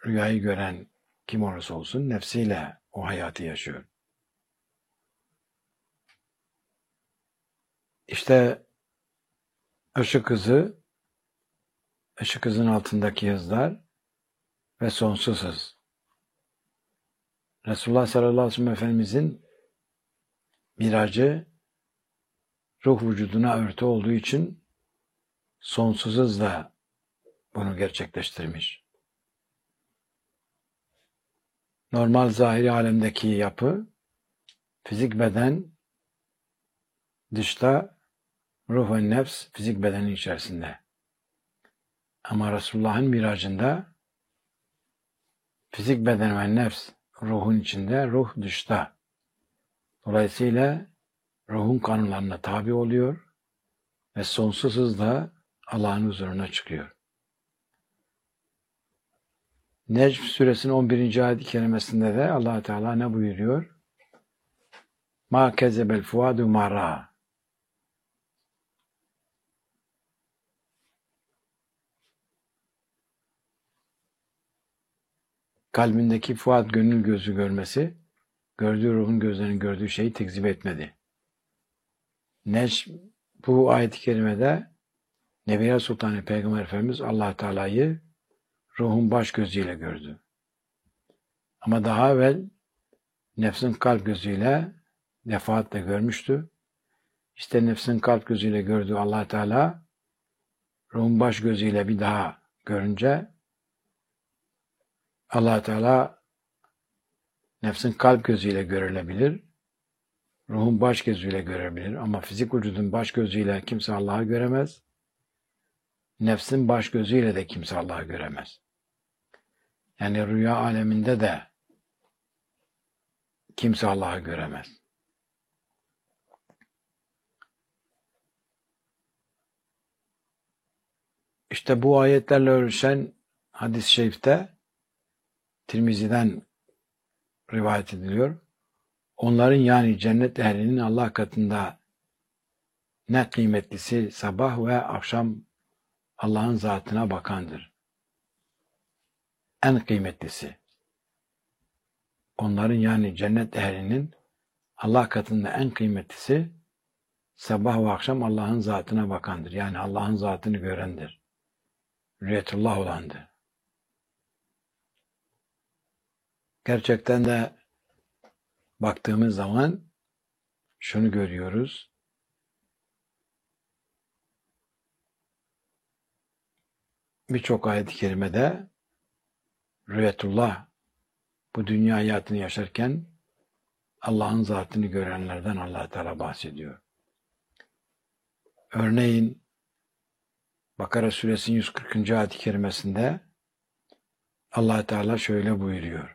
rüyayı gören kim olursa olsun nefsiyle o hayatı yaşıyor. İşte ışık hızı, ışık hızın altındaki hızlar ve sonsuz hız. Resulullah sallallahu aleyhi ve sellem Efendimizin miracı ruh vücuduna örtü olduğu için sonsuz hızla bunu gerçekleştirmiş. Normal zahiri alemdeki yapı, fizik beden dışta, ruh ve nefs fizik bedenin içerisinde. Ama Resulullah'ın miracında fizik beden ve nefs ruhun içinde, ruh dışta. Dolayısıyla ruhun kanunlarına tabi oluyor ve sonsuz hızla Allah'ın huzuruna çıkıyor. Necm suresinin 11. ayet-i kerimesinde de Allah Teala ne buyuruyor? Ma kezebel fuadu ma ra'a. Kalbindeki fuat gönül gözü görmesi, gördüğü ruhun gözlerinin gördüğü şeyi tekzip etmedi. Necm bu ayet-i kerimede Nebiye Sultanı Peygamber Efendimiz Allah Teala'yı ruhun baş gözüyle gördü. Ama daha evvel nefsin kalp gözüyle defaatle görmüştü. İşte nefsin kalp gözüyle gördüğü Allah Teala ruhun baş gözüyle bir daha görünce Allah Teala nefsin kalp gözüyle görülebilir, ruhun baş gözüyle görebilir ama fizik vücudun baş gözüyle kimse Allah'ı göremez. Nefsin baş gözüyle de kimse Allah'ı göremez. Yani rüya aleminde de kimse Allah'ı göremez. İşte bu ayetlerle örüşen hadis-i şerifte Tirmizi'den rivayet ediliyor. Onların yani cennet ehlinin Allah katında ne kıymetlisi sabah ve akşam Allah'ın zatına bakandır. En kıymetlisi. Onların yani cennet ehlinin Allah katında en kıymetlisi sabah ve akşam Allah'ın zatına bakandır. Yani Allah'ın zatını görendir. Rüyetullah olandır. Gerçekten de baktığımız zaman şunu görüyoruz. Birçok ayet-i kerimede Rüyetullah bu dünya hayatını yaşarken Allah'ın zatını görenlerden Allah Teala bahsediyor. Örneğin Bakara suresinin 140. ayet-i kerimesinde Allah Teala şöyle buyuruyor.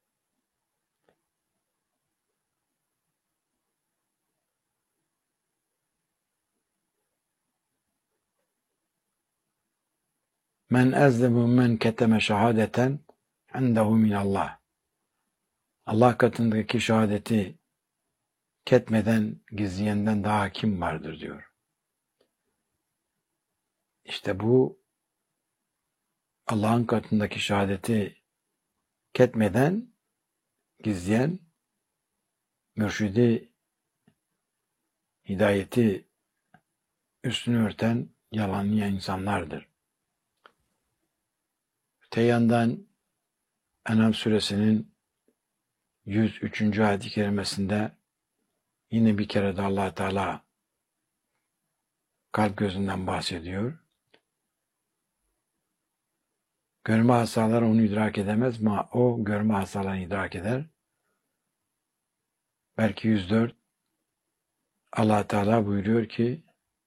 Men ezlemu men keteme şehadeten indehu minallah. Allah katındaki şehadeti ketmeden, gizleyenden daha kim vardır diyor. İşte bu Allah'ın katındaki şehadeti ketmeden, gizleyen, mürşidi, hidayeti üstünü örten, yalanlayan insanlardır. Öte yandan En'am suresinin 103. ayet-i kerimesinde yine bir kere de Allah Teala kalp gözünden bahsediyor. Görme hastaları onu idrak edemez ama o görme hastalarını idrak eder. Belki 104 Allah Teala buyuruyor ki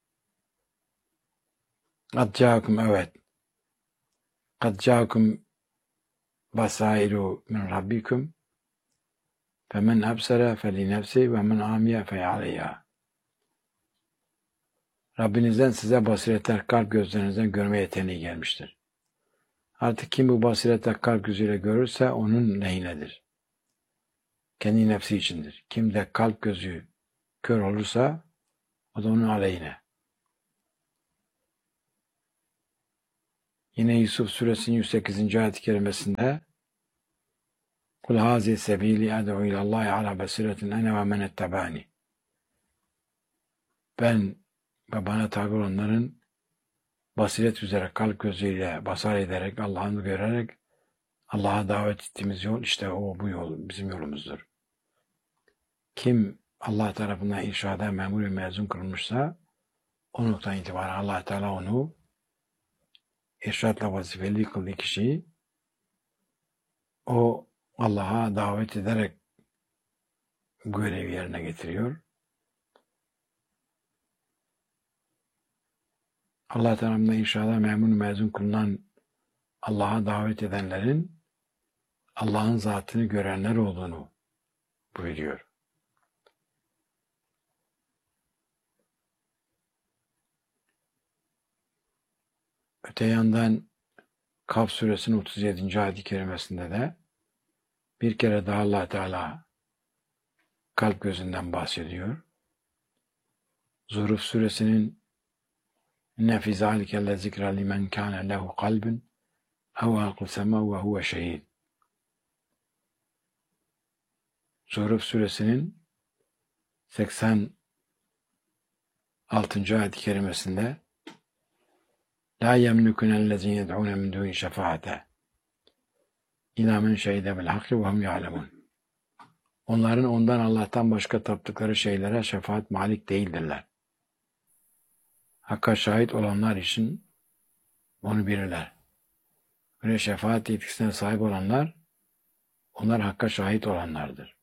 قَدْ جَاءَكُمْ evet قَدْ جَاءَكُمْ بَصَائِرُ مِنْ رَبِّكُمْ فَمَنْ أَبْصَرَ فَلِنَفْسِهِ وَمَنْ عَمِيَ فَعَلَيْهَا. Rabbinizden size basiretler, kalp gözlerinizden görme yeteneği gelmiştir. Artık kim bu basiretler kalp gözüyle görürse onun lehinedir. Kendi nefsi içindir. Kim de kalp gözü kör olursa o da onun aleyhine. Yine Yusuf suresinin 108. ayet-i kerimesinde Kul hazi sebili ed'u ilallahi ala basiretin ene ve men ettabani. Ben ve bana tabi olanların basiret üzere kalp gözüyle basar ederek, Allah'ını görerek Allah'a davet ettiğimiz yol işte bu yol bizim yolumuzdur. Kim Allah tarafından irşada memur ve mezun kılınmışsa o noktadan itibaren Allah Teala onu irşatla vazifeli kıldığı kişiyi o Allah'a davet ederek görevi yerine getiriyor. Allah tarafından irşada memur mezun kılınan Allah'a davet edenlerin Allah'ın zatını görenler olduğunu buyuruyor. Öte yandan Kaf suresinin 37. ayet-i kerimesinde de bir kere daha Allah Teala kalp gözünden bahsediyor. Zuhruf suresinin İnne fî zâlike le zikra limen kâne lehu kalbun ev alqı semâ ve huve şehîd. Zuhruf suresinin 86. ayet-i kerimesinde La yemlikunellezîne yed'ûne min dûni şefaate ilâ men şehide bil hakkı ve hum ya'lemun. Onların ondan Allah'tan başka taptıkları şeylere şefaat malik değildirler. Hakka şahit olanlar için onu bilirler. Böyle şefaat yetkisine sahip olanlar, onlar hakka şahit olanlardır.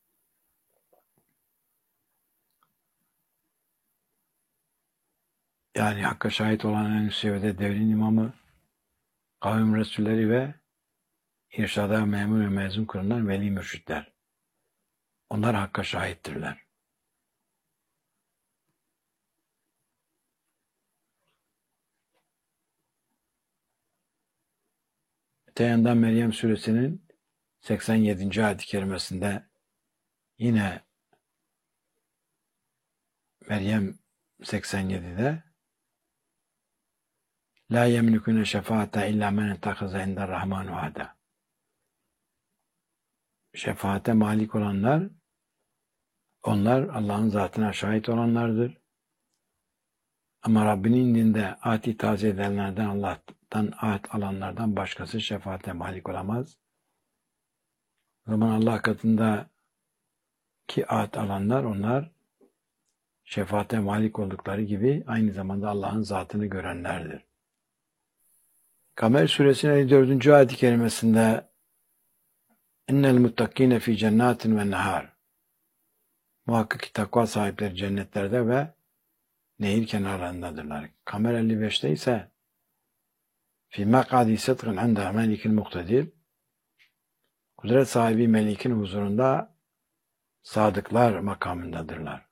Yani hakka şahit olan en üst seviyede devrin imamı, kavim resulleri ve irşada memur ve mezun kılınan veli mürşitler. Onlar hakka şahittirler. Öte yandan Meryem suresinin 87. ayet-i kerimesinde yine Meryem 87'de La yemlikune şefaate illa men ettehâze inde rahmanu ahda. Şefaate malik olanlar, onlar Allah'ın zatına şahit olanlardır. Ama Rabbinin indinde ahd-i taze edenlerden, Allah'tan ahd alanlardan başkası şefaate malik olamaz. O zaman Allah katında ki ahd alanlar, onlar şefaate malik oldukları gibi aynı zamanda Allah'ın zatını görenlerdir. Kamer suresinin 54. ayet-i kerimesinde İnnel muttakine fi cennatin ve nehar. Muhakkak ki takva sahipleri cennetlerde ve nehir kenarlarındadırlar. Kamer 55'te ise fi mak'adi sıdkın inde melikil muktedir. Kudret sahibi melikin huzurunda sadıklar makamındadırlar.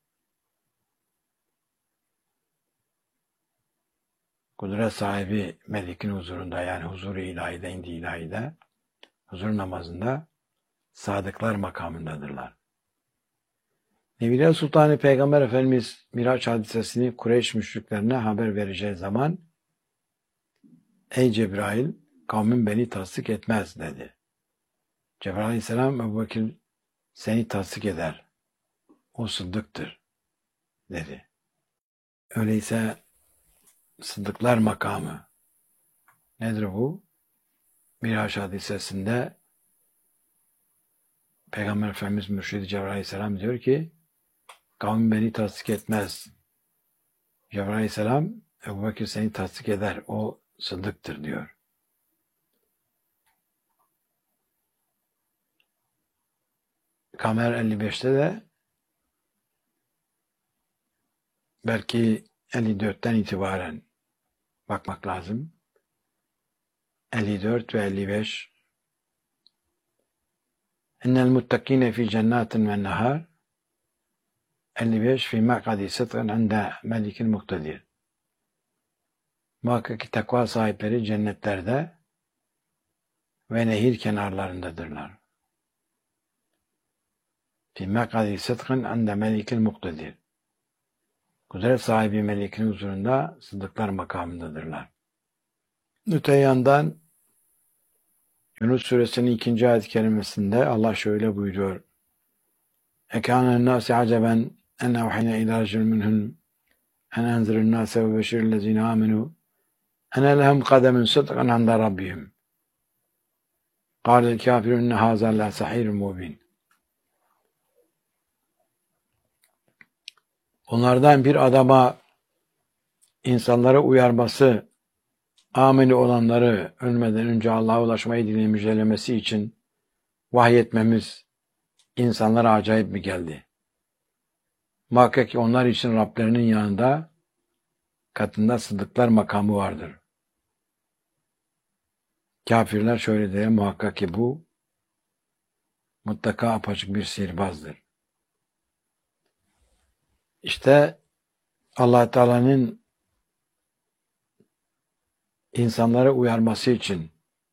Kudret sahibi melikin huzurunda, yani huzur-u ilahide, indi ilahide, huzur namazında sadıklar makamındadırlar. Nebiler Sultanı Peygamber Efendimiz Miraç hadisesini Kureyş müşriklerine haber vereceği zaman Ey Cebrail, kavmin beni tasdik etmez dedi. Cebrail Aleyhisselam Ebubekir seni tasdik eder. O sıddıktır dedi. Öyleyse sıddıklar makamı nedir bu? Miraç hadisesinde Peygamber Efendimiz Mürşid-i Cebrail Aleyhisselam diyor ki kavmin beni tasdik etmez. Cebrail Aleyhisselam Ebubekir seni tasdik eder. O sıddıktır diyor. Kamer 55'te de belki 54'ten itibaren bakmak lazım. 54 ve 55 İnnel muttakine fi cennatin ve nehar 55 fi mak'adi sıdkın inde melikil muktedir. Muhakkak ki takva sahipleri cennetlerde ve nehir kenarlarındadırlar. Fi mak'adi sıdkın inde melikil muktedir. Kudret sahibi melikin huzurunda sıddıklar makamındadırlar. Öte yandan Yunus suresinin 2. ayet-i kerimesinde Allah şöyle buyuruyor. Ekânen nâsi aceben en evhine ilâ racul minhum en enzirin nâse ve beşirillezîne âmenû ene lehum kademin sıdkan inde rabbihim. Kâlel kâfirun inne hâzâ la sahîrun mubîn. Onlardan bir adama insanlara uyarması, ameli olanları ölmeden önce Allah'a ulaşmayı dileğini müjdelemesi için vahyetmemiz insanlara acayip mi geldi? Muhakkak ki onlar için Rablerinin yanında katında sıddıklar makamı vardır. Kafirler şöyle der, muhakkak ki bu mutlaka apaçık bir sihirbazdır. İşte Allah Teala'nın insanları uyarması için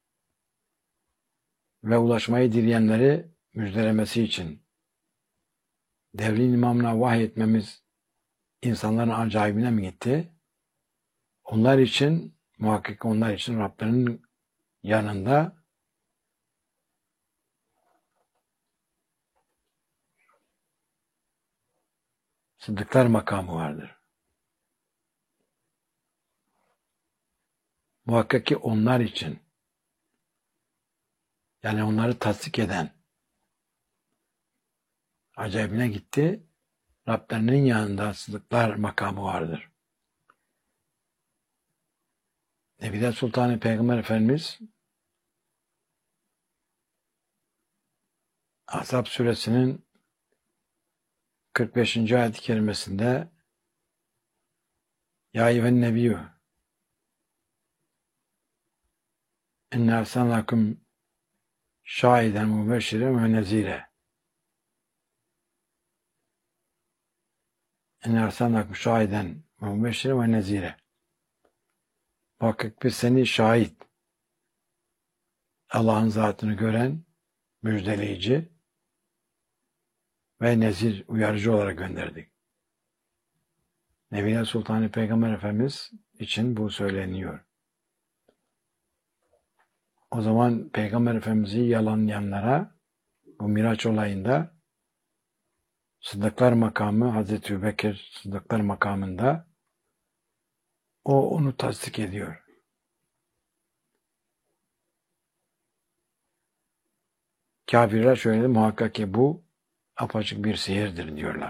ve ulaşmayı dileyenleri müjdelemesi için devrin imamına vahyetmemiz insanların acayibine mi gitti? Onlar için, muhakkak onlar için Rablerinin yanında sıddıklar makamı vardır. Muhakkak ki onlar için, yani onları tasdik eden, acayibine gitti, Rablerinin yanında sıddıklar makamı vardır. Nebiler Sultanı Peygamber Efendimiz Ahzab suresinin 45. ayet-i kerimesinde Ya eyyühen nebiyyü inne ersalnakum şahiden mübeşşiren ve nezire. İnne ersalnakum şahiden mübeşşiren ve nezire. Muhakkak biz seni şahit, Allah'ın zatını gören, müjdeleyici ve nezir, uyarıcı olarak gönderdik. Nebiler Sultanı Peygamber Efendimiz için bu söyleniyor. O zaman Peygamber Efendimiz'i yalanlayanlara bu Miraç olayında Sıddıklar makamı Hazreti Ebubekir Sıddıklar makamında onu tasdik ediyor. Kafirler şöyle muhakkak ki bu apaçık bir sihirdir diyorlar.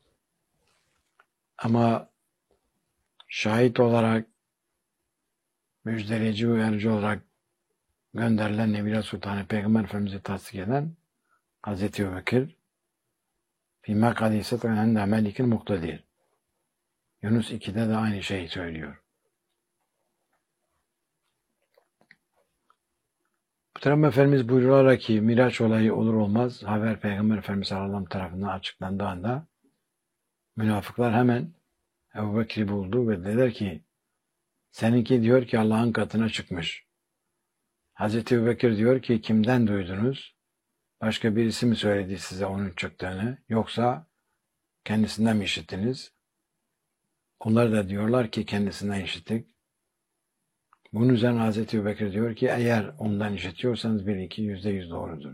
Ama şahit olarak müjdeleyici ve uyarıcı olarak gönderilen Nebiler Sultanı Peygamber Efendimiz'i tasdik eden Hazreti Ebubekir fîmâ kadîset ende melikin muktedir. Yunus 2'de de aynı şeyi söylüyor. Muhterem Efendimiz buyuruyorlar ki Miraç olayı olur olmaz haber Peygamber Efendimiz sallallahu aleyhi ve sellem tarafından açıklandığı anda münafıklar hemen Ebubekir'i buldu ve dediler ki seninki diyor ki Allah'ın katına çıkmış. Hazreti Ebubekir diyor ki kimden duydunuz? Başka birisi mi söyledi size onun çıktığını yoksa kendisinden mi işittiniz? Onlar da diyorlar ki kendisinden işittik. Bunun üzerine Hazreti Ebubekir diyor ki eğer ondan işitiyorsanız %100 doğrudur.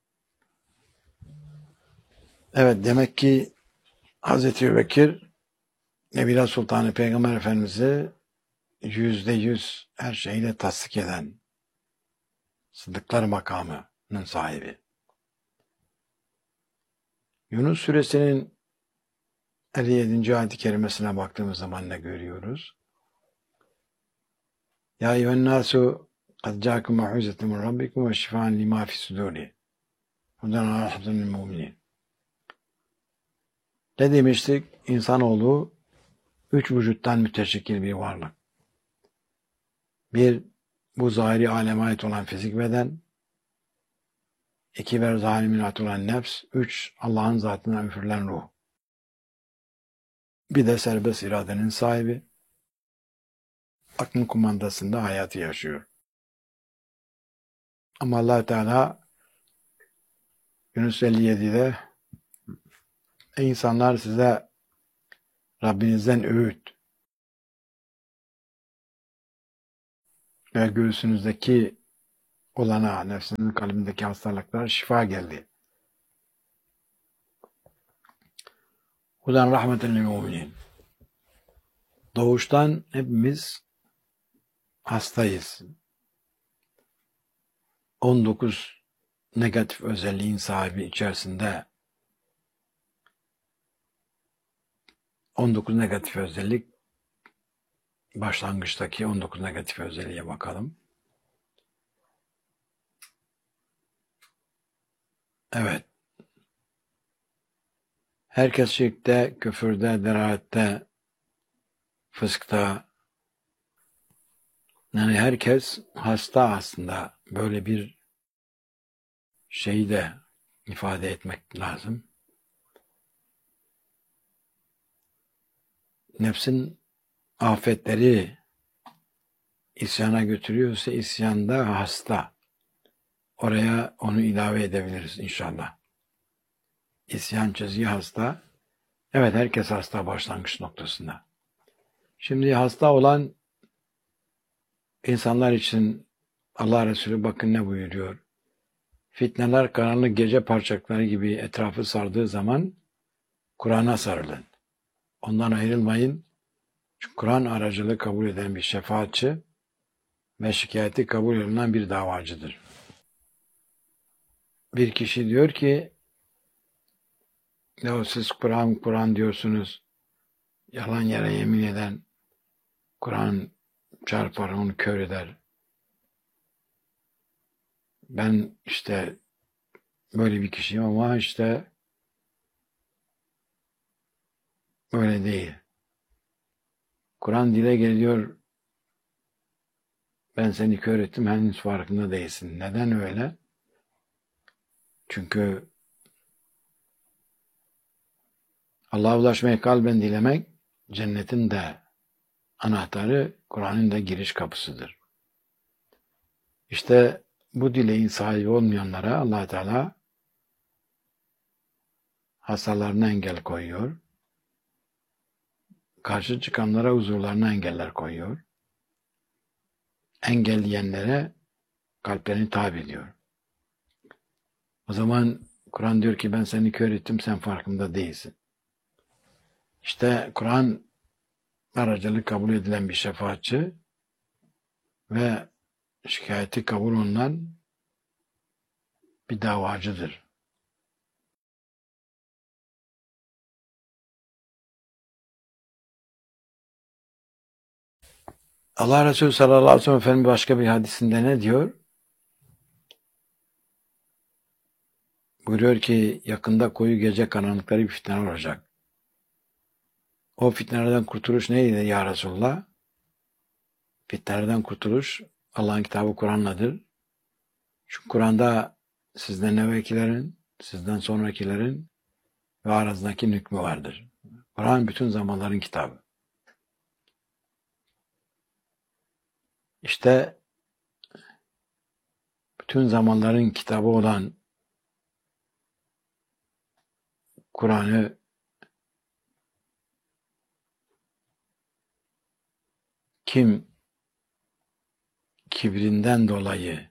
Evet demek ki Hazreti Ebubekir Nebiler Sultanı Peygamber Efendimiz'i %100 her şeyle tasdik eden sıddıklar makamının sahibi. Yunus suresinin 57. ayet-i kerimesine baktığımız zaman ne görüyoruz? Ya eyyühen nâsu kad câkum mev'izetun min rabbikum ve şifâen limâ fis-sudûri. Hudan ve rahmetun lil mu'minin. Ne demiştik? İnsanoğlu 3 vücuttan müteşekkil bir varlık. Bir, bu zahiri aleme ait olan fizik beden. 2, ver zalimin ait olan nefs. 3, Allah'ın zatından üfürülen ruh. Bir de serbest iradenin sahibi. Aklın kumandasında hayatı yaşıyor. Ama Allah Teala Yunus 57'de ey insanlar size Rabbinizden öğüt ve göğsünüzdeki olana, nefsinin kalbindeki hastalıklara şifa geldi. Huden rahmeten lil müminin. Doğuştan hepimiz hastayız. 19 negatif özelliğin sahibi içerisinde 19 negatif özellik, başlangıçtaki 19 negatif özelliğe bakalım. Evet. Herkes şirkte, küfürde, delalette, fıskta, yani herkes hasta aslında. Böyle bir şeyi de ifade etmek lazım. Nefsin afetleri isyana götürüyorsa isyanda hasta. Oraya onu ilave edebiliriz inşallah. İsyan çizgi hasta. Evet, herkes hasta başlangıç noktasında. Şimdi hasta olan insanlar için Allah Resulü bakın ne buyuruyor. Fitneler karanlık gece parçacıkları gibi etrafı sardığı zaman Kur'an'a sarılın. Ondan ayrılmayın. Çünkü Kur'an aracılığı kabul eden bir şefaatçi ve şikayeti kabul edilen bir davacıdır. Bir kişi diyor ki, ya siz Kur'an diyorsunuz, yalan yere yemin eden, Kur'an çarpar onu kör eder. Ben işte böyle bir kişiyim ama işte öyle değil. Kur'an dile geliyor, ben seni kör ettim, henüz farkında değilsin. Neden öyle? Çünkü Allah'a ulaşmayı kalben dilemek, cennetin de anahtarı, Kur'an'ın da giriş kapısıdır. İşte bu dileğin sahibi olmayanlara Allah Teala hastalarına engel koyuyor. Karşı çıkanlara huzurlarına engeller koyuyor. Engelleyenlere kalplerini tabi ediyor. O zaman Kur'an diyor ki ben seni kör ettim, sen farkında değilsin. İşte Kur'an aracılık kabul edilen bir şefaatçi ve şikayeti kabul olunan bir davacıdır. Allah Resulü sallallahu aleyhi ve sellem Efendimiz başka bir hadisinde ne diyor? Buyuruyor ki yakında koyu gece karanlıkları bir fitne olacak. O fitnelerden kurtuluş neydi ya Resulullah? Fitnelerden kurtuluş Allah'ın kitabı Kur'an'ladır. Çünkü Kur'an'da sizden evvelkilerin, sizden sonrakilerin ve aranızdaki hükmü vardır. Kur'an bütün zamanların kitabı. İşte bütün zamanların kitabı olan Kur'an'ı kim kibrinden dolayı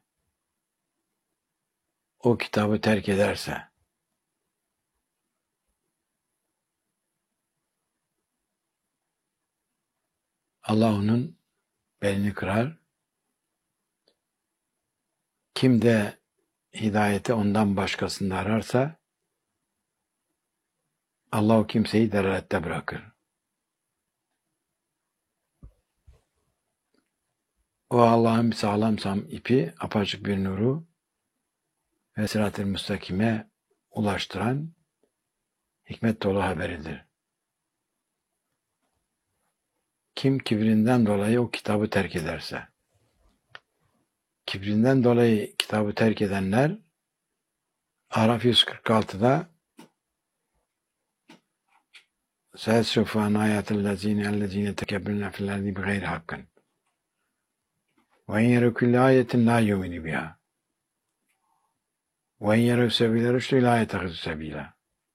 o kitabı terk ederse Allah onun belini kırar. Kim de hidayeti ondan başkasında ararsa Allah o kimseyi delalette bırakır. O Allah'ın sağlam ipi, apaçık bir nuru ve sırat-ı müstakime ulaştıran hikmet dolu haberidir. Kim kibrinden dolayı o kitabı terk ederse, kibrinden dolayı kitabı terk edenler Araf 146'da سَيَسْرِفُ عَنْ آيَاتِ الَّذ۪ينَ تَكَبِّرْنَ فِي الْاَرْضِ بِغَيْرِ حَقٍّ وَاِنْ يَرَوْا كُلَّ آيَةٍ لَا يُؤْمِنُوا بِهَا وَاِنْ يَرَوْا سَبِيلَ الرُّشْدِ لَا يَتَّخِذُوا سَب۪يلًا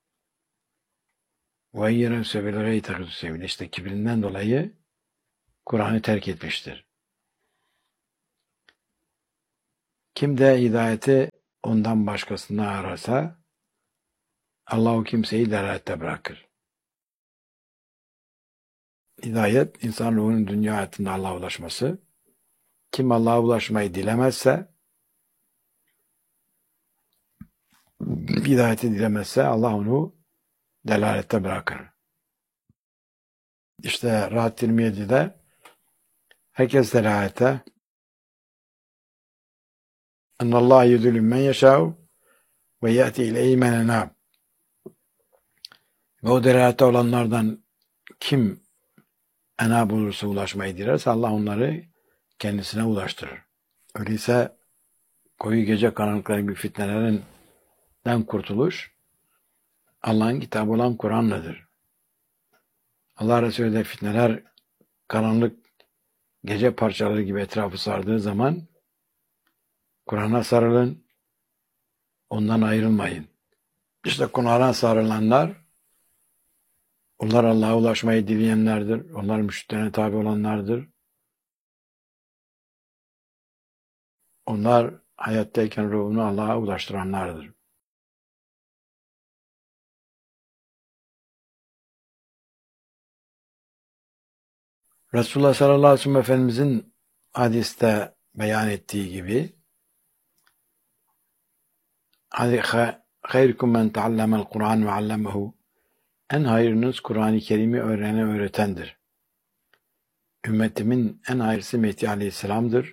وَاِنْ يَرَوْا سَبِيلَ الرَّيِّ يَتَّخِذُوا سَب۪يلًا. İşte kibrinden dolayı Kur'an'ı terk etmiştir. Kim de hidayeti ondan başkasına ararsa Allah o kimseyi delalette bırakır. Hidayet, insan ruhunun dünya hayatında Allah'a ulaşması. Kim Allah'a ulaşmayı dilemezse, hidayeti dilemezse Allah onu delalette bırakır. İşte Rahat 27'de herkes delalette ennallâhe yudillü men yeşâ'u ve ya'ti ileyhi men enâb. Ve o delalette olanlardan kim enâb olursa ulaşmayı dilerse Allah onları kendisine ulaştırır. Öyleyse koyu gece karanlıkları gibi fitnelerinden kurtuluş Allah'ın kitabı olan Kur'an'ladır. Allah Resulü de fitneler karanlık gece parçaları gibi etrafı sardığı zaman Kur'an'a sarılın, ondan ayrılmayın. İşte Kur'an'a sarılanlar, onlar Allah'a ulaşmayı dileyenlerdir. Onlar müşriklerine tabi olanlardır. Onlar hayattayken ruhunu Allah'a ulaştıranlardır. Resulullah sallallahu aleyhi ve sellem Efendimizin hadiste beyan ettiği gibi hayrukum men teallemel Kur'an ve allemehu, en hayırınız Kur'an-ı Kerim'i öğrene öğretendir. Ümmetimin en hayırlısı Mehdi Aleyhisselam'dır.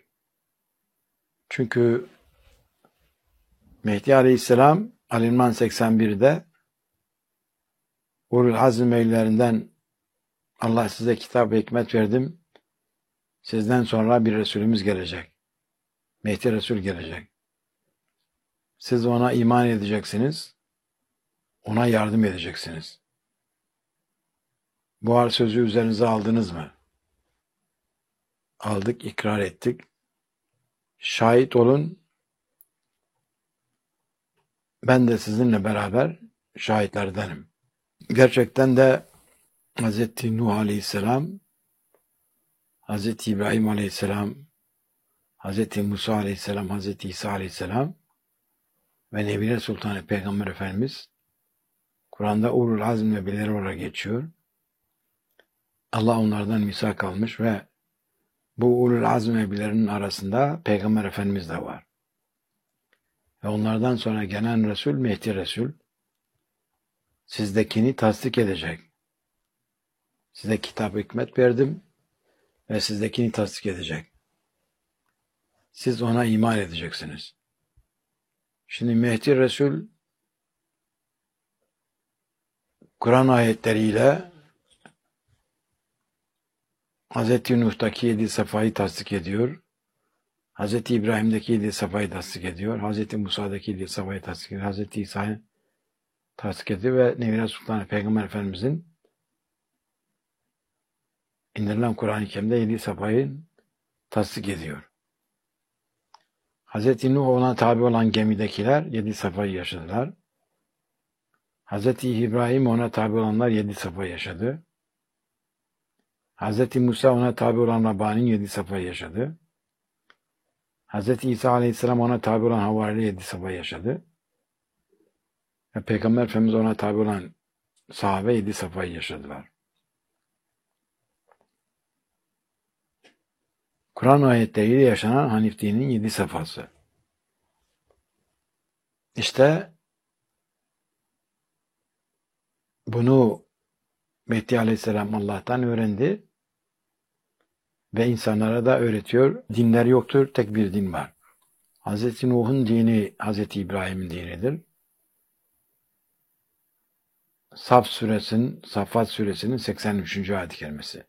Çünkü Mehdi Aleyhisselam Al-İmran 81'de Ulul Azm ehlilerinden Allah size kitap ve hikmet verdim. Sizden sonra bir Resulümüz gelecek. Mehdi Resul gelecek. Siz ona iman edeceksiniz. Ona yardım edeceksiniz. Bu sözü üzerinize aldınız mı? Aldık, ikrar ettik. Şahit olun. Ben de sizinle beraber şahitlerdenim. Gerçekten de Hz. Nuh Aleyhisselam, Hz. İbrahim Aleyhisselam, Hz. Musa Aleyhisselam, Hz. İsa Aleyhisselam ve Nebiler Sultanı Peygamber Efendimiz Kur'an'da Ulul Azm Nebileri olarak geçiyor. Allah onlardan misak almış ve bu Ulul Azm Nebilerinin arasında Peygamber Efendimiz de var. Ve onlardan sonra gelen Resul, Mehdi Resul, sizdekini tasdik edecek. Size kitap hikmet verdim ve sizdekini tasdik edecek. Siz ona iman edeceksiniz. Şimdi Mehdi Resul Kur'an ayetleriyle Hz. Nuh'taki 7 safhayı tasdik ediyor. Hz. İbrahim'deki 7 safhayı tasdik ediyor. Hz. Musa'daki 7 safhayı tasdik ediyor. Hz. İsa'yı tasdik ediyor ve Nebiler Sultanı Peygamber Efendimiz'in indirilen Kur'an-ı Kerim'de 7 safhayı tasdik ediyor. Hz. Nuh ona tabi olan gemidekiler 7 safhayı yaşadılar. Hz. İbrahim ona tabi olanlar 7 safhayı yaşadı. Hz. Musa ona tabi olan Rabbani'nin 7 safhayı yaşadı. Hz. İsa Aleyhisselam ona tabi olan Havari'yle 7 safhayı yaşadı. Ve Peygamber Efendimiz ona tabi olan sahabe 7 safhayı yaşadılar. Kur'an ayetleriyle yaşanan Hanif dininin 7 safhası. İşte bunu Mehdi Aleyhisselam Allah'tan öğrendi ve insanlara da öğretiyor. Dinler yoktur, tek bir din var. Hz. Nuh'un dini Hz. İbrahim'in dinidir. Saffat suresinin 83. ayet-i kerimesi.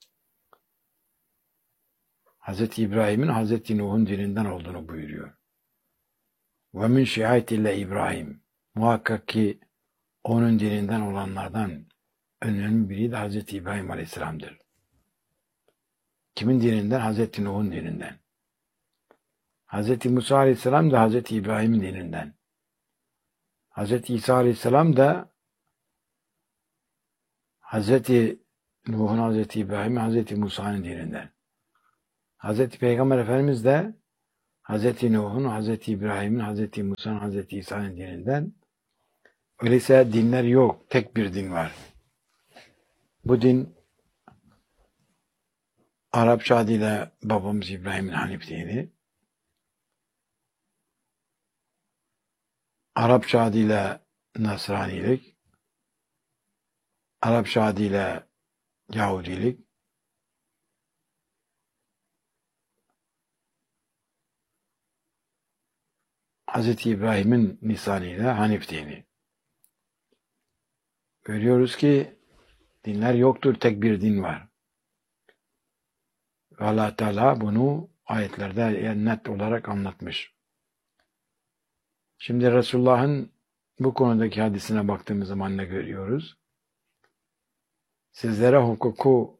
Hz. İbrahim'in Hz. Nuh'un dininden olduğunu buyuruyor. Ve min şiayetille İbrahim. Muhakkak ki onun dininden olanlardan önemli biri de Hz. İbrahim Aleyhisselam'dır. Kimin dininden? Hz. Nuh'un dininden. Hz. Musa Aleyhisselam da Hz. İbrahim'in dininden. Hz. İsa Aleyhisselam da Hz. Nuh'un, Hz. İbrahim'in, Hz. Musa'nın dininden. Hz. Peygamber Efendimiz de Hz. Nuh'un, Hz. İbrahim'in, Hz. Musa'nın, Hz. İsa'nın dininden. Öyleyse dinler yok. Tek bir din var. Bu din Arapça adıyla babamız İbrahim'in Hanif dini. Arapça adıyla Nasranilik. Arapça adıyla Yahudilik. Hz. İbrahim'in lisanıyla Hanif dini. Görüyoruz ki dinler yoktur, tek bir din var. Ve Allah Teala bunu ayetlerde net olarak anlatmış. Şimdi Resulullah'ın bu konudaki hadisine baktığımız zaman ne görüyoruz? Sizlere hukuku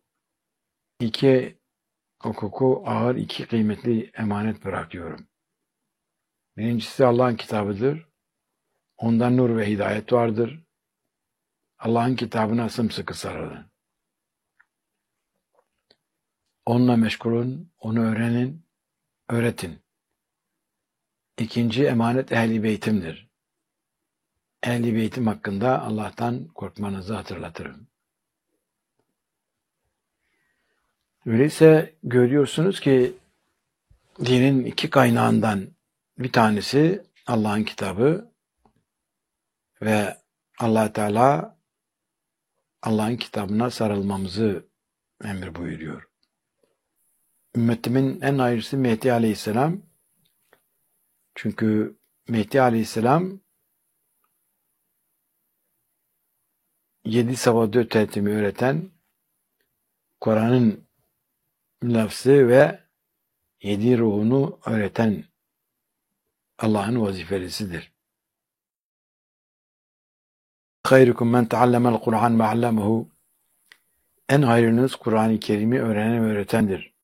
ağır iki kıymetli emanet bırakıyorum. Birincisi Allah'ın kitabıdır. Ondan nur ve hidayet vardır. Allah'ın kitabına sımsıkı sarılın. Onunla meşgul olun, onu öğrenin, öğretin. İkinci emanet Ehl-i Beytim'dir. Ehl-i Beytim hakkında Allah'tan korkmanızı hatırlatırım. Öyleyse görüyorsunuz ki dinin iki kaynağından bir tanesi Allah'ın kitabı ve Allah Teala Allah'ın kitabına sarılmamızı emir buyuruyor. Ümmetimin en hayırlısı Mehdi Aleyhisselam. Çünkü Mehdi Aleyhisselam 7 sabah tertimi öğreten, Kur'an'ın lafzı ve 7 ruhunu öğreten Allah'ın vazifelisidir. Hayrukum men teallemel Kur'an ve allemehu. En hayırlınız Kur'an-ı Kerim'i öğrenen ve öğretendir.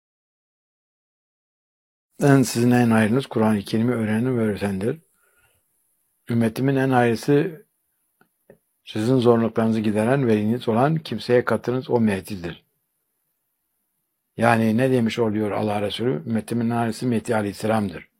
Sizin en hayırlınız Kur'an-ı Kerim'i öğrenen ve öğretendir. Ümmetimin en hayırlısı sizin zorluklarınızı gideren veliniz olan kimseye katınız o Mehdi'dir. Yani ne demiş oluyor Allah Resulü? Ümmetimin en hayırlısı Mehdi Aleyhisselam'dır.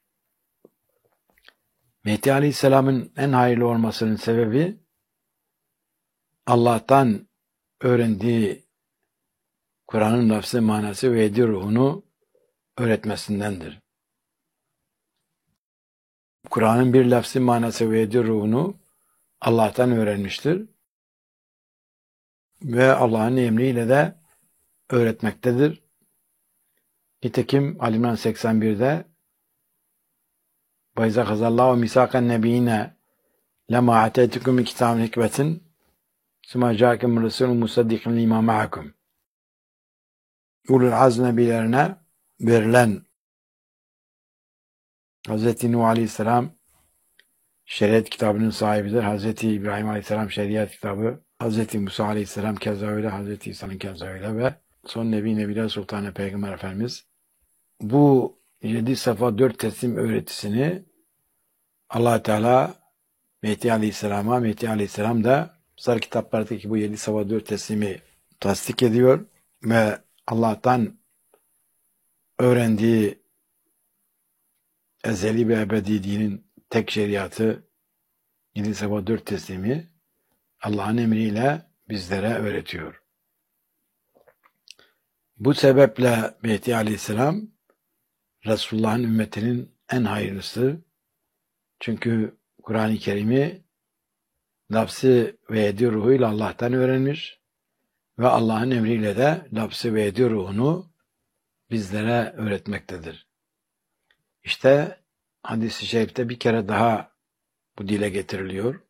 Mehdi Aleyhisselam'ın en hayırlı olmasının sebebi Allah'tan öğrendiği Kur'an'ın lafzı, manası ve yedi ruhunu öğretmesindendir. Kur'an'ın bir lafzı, manası ve yedi ruhunu Allah'tan öğrenmiştir. Ve Allah'ın emriyle de öğretmektedir. Nitekim Ali İmran 81'de وَاِذَا خَزَ اللّٰهُ مِسَاقَ النَّبِيِّنَ لَمَا عَتَيْتُكُمْ مِنْ كِتَابٍ حِكْمَةٍ ثُمَّ جَاءَكُمْ رَسُولٌ مُصَدِّقٌ لِمَا مَعَكُمْ. Ulul azm nebilerine verilen Hz. Nuh Aleyhisselam şeriat kitabının sahibidir. Hz. İbrahim Aleyhisselam şeriat kitabı, Hz. Musa Aleyhisselam keza öyle, Hz. İsa'nın keza öyle ve son Nebiler Sultanı Peygamber Efendimiz bu 7 safa 4 teslim öğretisini Allah Teala Mehdi Aleyhisselam'a, Mehdi Aleyhisselam da kutsal kitaplardaki bu 7 safa 4 teslimi tasdik ediyor ve Allah'tan öğrendiği ezeli ve ebedi dinin tek şeriatı 7 safa 4 teslimi Allah'ın emriyle bizlere öğretiyor. Bu sebeple Mehdi Aleyhisselam Resulullah'ın ümmetinin en hayırlısı. Çünkü Kur'an-ı Kerim'i lafzı ve yedi ruhuyla Allah'tan öğrenmiş ve Allah'ın emriyle de lafzı ve yedi ruhunu bizlere öğretmektedir. İşte hadis-i şerifte bir kere daha bu dile getiriliyor.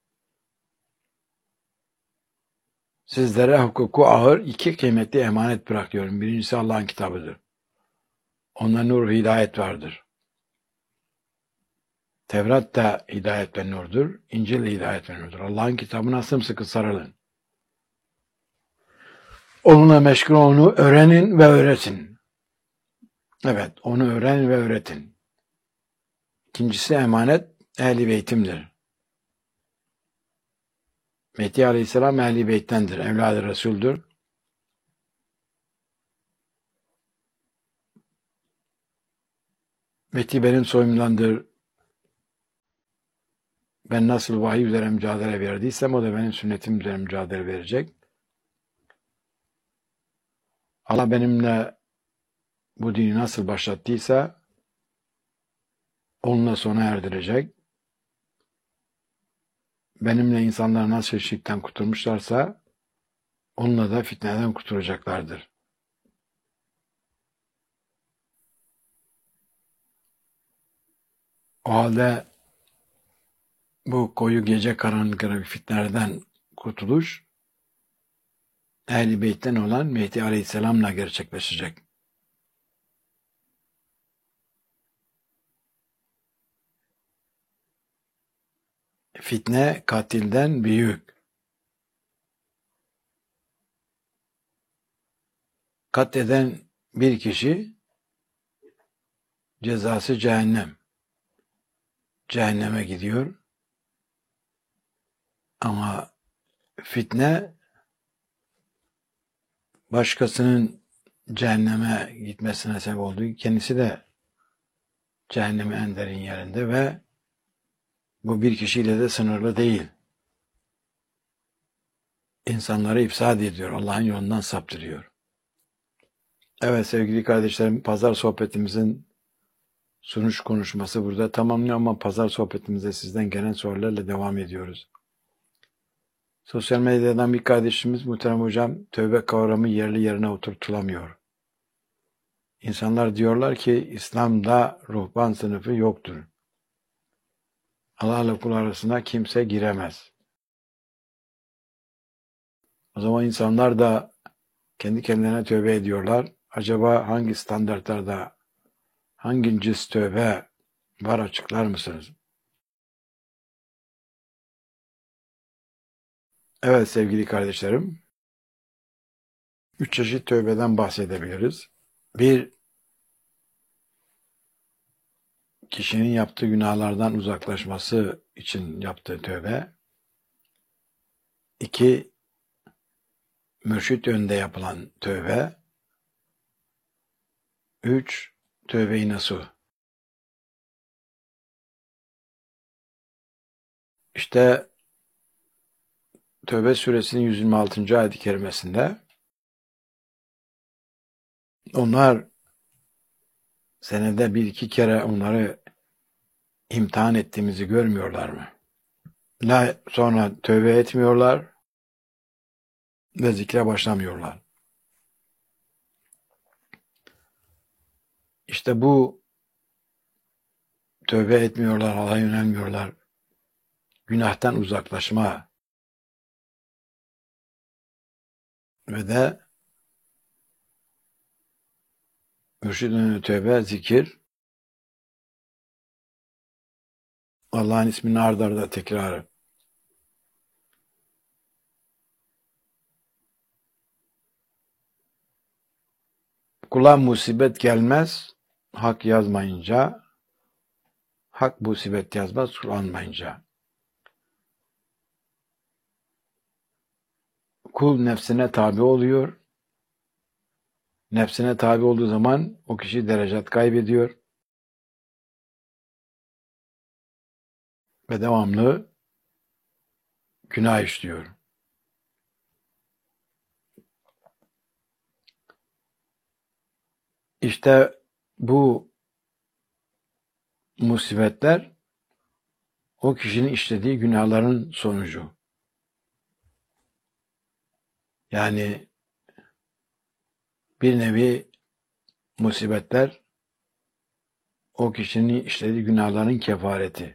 Sizlere hukuku ağır iki kıymetli emanet bırakıyorum. Birincisi Allah'ın kitabıdır. Onda nur, hidayet vardır. Tevrat da hidayet ve nurdur. İncil de hidayet ve nurdur. Allah'ın kitabına sımsıkı sarılın. Onunla meşgul onu öğrenin ve öğretin. Evet, onu öğrenin ve öğretin. İkincisi emanet Ehl-i Beytim'dir. Mehdi Aleyhisselam Ehl-i Beyt'tendir. Evlad-ı Resul'dür. Mehdi benim soyumdandır. Ben nasıl vahiy üzere mücadele verdiysem o da benim sünnetim üzere mücadele verecek. Allah benimle bu dini nasıl başlattıysa onunla sona erdirecek. Benimle insanlar nasıl şirkten kurtulmuşlarsa onunla da fitneden kurtulacaklardır. O halde bu koyu gece karanlıkları fitnelerden kurtuluş Ehl-i Beyt'ten olan Mehdi Aleyhisselam'la gerçekleşecek. Fitne katilden büyük. Katleden bir kişi cezası cehennem. Cehenneme gidiyor. Ama fitne başkasının cehenneme gitmesine sebep olduğu, kendisi de cehennemin en derin yerinde ve bu bir kişiyle de sınırlı değil. İnsanları ifsad ediyor, Allah'ın yolundan saptırıyor. Evet sevgili kardeşlerim, pazar sohbetimizin sunuş konuşması burada tamamlıyor ama pazar sohbetimize sizden gelen sorularla devam ediyoruz. Sosyal medyadan bir kardeşimiz, muhterem hocam, tövbe kavramı yerli yerine oturtulamıyor. İnsanlar diyorlar ki İslam'da ruhban sınıfı yoktur. Allah'la kul arasına kimse giremez. O zaman insanlar da kendi kendilerine tövbe ediyorlar. Acaba hangi standartlarda, hangi cins tövbe var, açıklar mısınız? Evet sevgili kardeşlerim, 3 çeşit tövbeden bahsedebiliriz. Bir, kişinin yaptığı günahlardan uzaklaşması için yaptığı tövbe. 2, mürşit önünde yapılan tövbe. 3, tövbe-i nasuh. İşte Tövbe suresinin 126. ayet-i kerimesinde onlar senede 1-2 kere onları imtihan ettiğimizi görmüyorlar mı? Sonra tövbe etmiyorlar ve zikre başlamıyorlar. İşte bu tövbe etmiyorlar, Allah'a yönelmiyorlar. Günahtan uzaklaşma ve de mürşid-i tövbe, zikir, Allah'ın ismini ard arda tekrarı. Kula musibet gelmez, hak yazmayınca, hak musibet yazmaz, kul anmayınca. Kul nefsine tabi oluyor. Nefsine tabi olduğu zaman o kişi derecat kaybediyor. Ve devamlı günah işliyor. İşte bu musibetler o kişinin işlediği günahların sonucu. Yani bir nevi musibetler o kişinin işlediği günahların kefareti.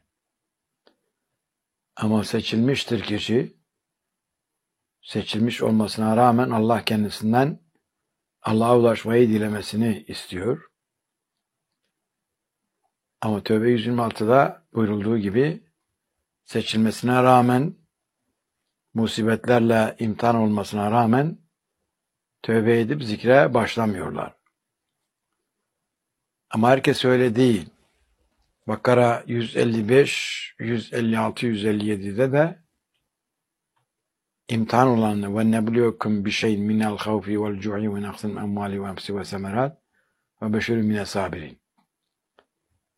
Ama seçilmiştir kişi, seçilmiş olmasına rağmen Allah kendisinden Allah'a ulaşmayı dilemesini istiyor. Ama Tövbe 126'da buyurulduğu gibi seçilmesine rağmen, musibetlerle imtihan olmasına rağmen tövbe edip zikre başlamıyorlar. Ama herkes öyle değil. Bakara 155, 156, 157'de de imtihan olan ve nebluyokum bi şeyin minel havfi vel cu'i ve naqsin emvali ve emsi ve semerat ve beşirü mine sabirin.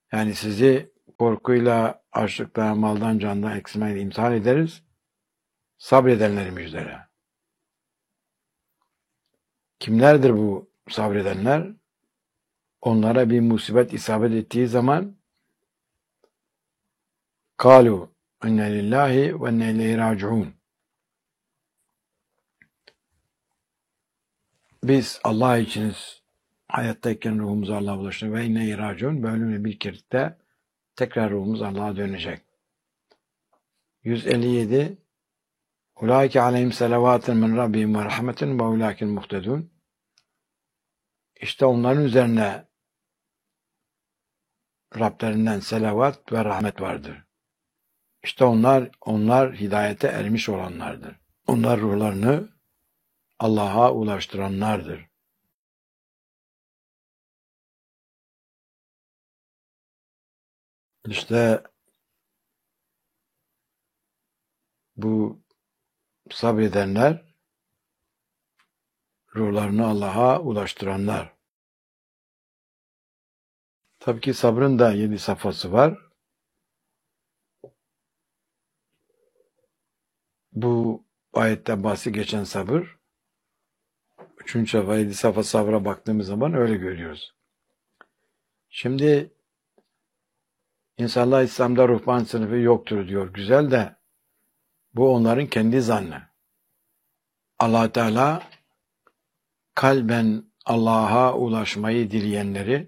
Yani sizi korkuyla, açlıkla, maldan, candan eksilmeyle imtihan ederiz. Sabredenleri müjdele. Kimlerdir bu sabredenler? Onlara bir musibet isabet ettiği zaman قَالُوا اِنَّ لِلّٰهِ وَاِنَّ اِلَيْهِ رَاجِعُونَ. Biz Allah içiniz hayattayken ruhumuzu Allah'a ulaştık ve inne iracun bölümle bir kere tekrar ruhumuz Allah'a dönecek. 157 Ulaike aleyhim selavatun min rabbihim ve rahmetun ve ulaikel muhtedun. İşte onların üzerine Rablerinden selavat ve rahmet vardır. İşte onlar hidayete ermiş olanlardır. Onlar ruhlarını Allah'a ulaştıranlardır. İşte bu sabredenler ruhlarını Allah'a ulaştıranlar. Tabii ki sabrın da 7 safhası var. Bu ayette bahsi geçen sabır 3. safa 7 safa sabra baktığımız zaman öyle görüyoruz. Şimdi insanlar İslam'da ruhban sınıfı yoktur diyor. Güzel de bu onların kendi zannı. Allah Teala kalben Allah'a ulaşmayı dileyenleri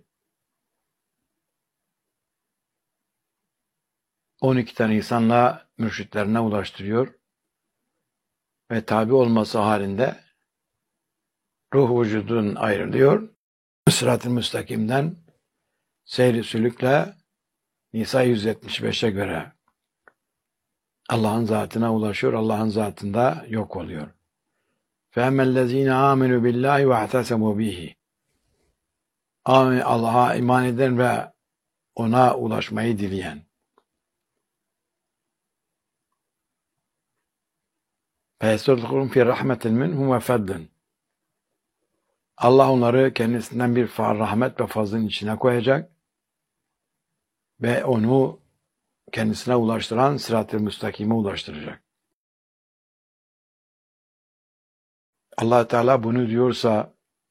12 tane insanla mürşitlerine ulaştırıyor ve tabi olması halinde ruh vücudun ayrılıyor. Sırat-ı müstakimden seyri sülükle Nisa 175'e göre Allah'ın zatına ulaşıyor, Allah'ın zatında yok oluyor. فَاَمَّا الَّذ۪ينَ آمِنُوا بِاللّٰهِ وَاَعْتَسَمُوا بِهِ. Allah'a iman eden ve ona ulaşmayı dileyen. فَيَسْتُدْخُلُمْ فِي رَحْمَةٍ مِنْهُمْ وَفَضْلٍ. Allah onları kendisinden bir rahmet ve fazlın içine koyacak ve onu kendisine ulaştıran sırat-ı müstakime ulaştıracak. Allah Teala bunu diyorsa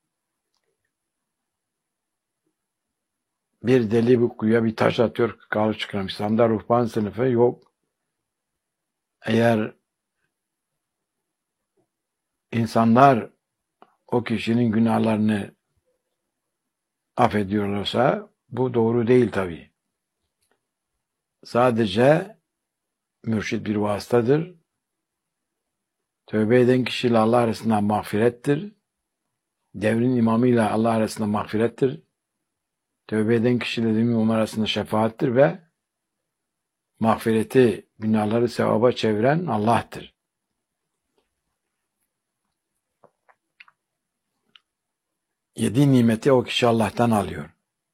bir deli bu kuyuya bir taş atıyor, kalıp çıkıyor. İslam'da ruhban sınıfı yok. Eğer insanlar o kişinin günahlarını affediyorlarsa bu doğru değil tabii. Sadece mürşid bir vasıtadır. Tövbe eden kişiyle Allah arasında mağfirettir. Devrin imamıyla Allah arasında mağfirettir. Tövbe eden kişiyle devrin imamı arasında şefaattir ve mağfireti, günahları sevaba çeviren Allah'tır. Yedi nimeti o kişi Allah'tan alıyor.